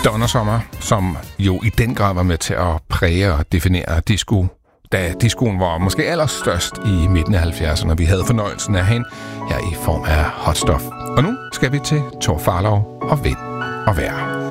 Donnersommer, som jo i den grad var med til at præge og definere disco, da discoen var måske allerstørst i midten af 70'erne. Vi havde fornøjelsen af hende her i form af Hot Stuff. Og nu skal vi til Tor Farlov og Vind og Vejr.